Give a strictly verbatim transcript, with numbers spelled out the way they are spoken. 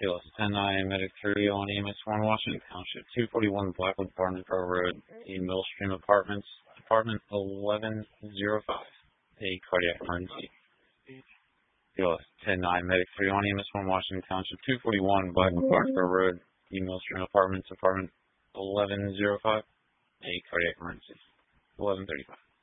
Field ten nine Medic three on E M S one Washington Township, two forty-one Blackwood Apartment Pro Road, the Millstream Apartments, Apartment eleven oh five, a cardiac emergency. Field ten nine Medic three on E M S one Washington Township, two forty-one Blackwood Apartment Pro Road, the Millstream Apartments, Apartment eleven oh five, a cardiac emergency. eleven thirty-five.